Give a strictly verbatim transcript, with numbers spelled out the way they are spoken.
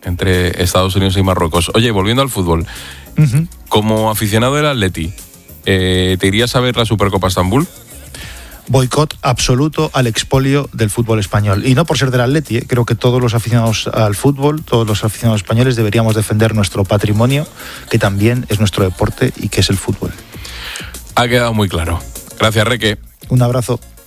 entre Estados Unidos y Marruecos. Oye, volviendo al fútbol, uh-huh. como aficionado del Atleti, eh, ¿te irías a ver la Supercopa Estambul? Boicot absoluto al expolio del fútbol español. Y no por ser del Atleti, ¿eh? Creo que todos los aficionados al fútbol, todos los aficionados españoles deberíamos defender nuestro patrimonio, que también es nuestro deporte y que es el fútbol. Ha quedado muy claro. Gracias, Reque. Un abrazo.